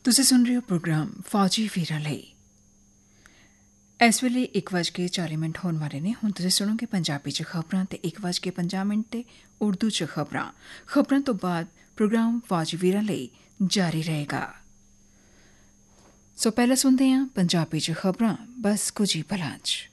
ਤੁਸੀਂ ਸੁਣ ਰਹੇ ਹੋ ਪ੍ਰੋਗਰਾਮ ਫੌਜੀ ਵੀਰਾਂ ਲਈ। ਇਸ ਵੇਲੇ 1:40 ਹੋਣ ਵਾਲੇ ਨੇ। ਹੁਣ ਤੁਸੀਂ ਸੁਣੋਗੇ ਪੰਜਾਬੀ 'ਚ ਖਬਰਾਂ ਤੇ 1:50 ਤੇ ਉਰਦੂ 'ਚ ਖਬਰਾਂ ਤੋਂ ਬਾਅਦ ਪ੍ਰੋਗਰਾਮ ਫੌਜੀ ਵੀਰਾਂ ਲਈ ਜਾਰੀ ਰਹੇਗਾ। ਸੋ ਪਹਿਲਾਂ ਸੁਣਦੇ ਹਾਂ ਪੰਜਾਬੀ 'ਚ ਖਬਰਾਂ, ਬਸ ਕੁਝ ਹੀ ਪਲਾਂ 'ਚ।